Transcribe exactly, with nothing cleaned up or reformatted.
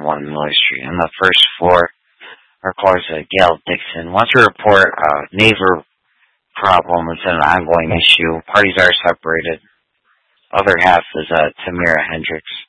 one Miller Street. On the first floor, our caller's uh, Gail Dixon. Wants to report a uh, neighbor problem. It's an ongoing issue. Parties are separated. Other half is uh, Tamira Hendricks.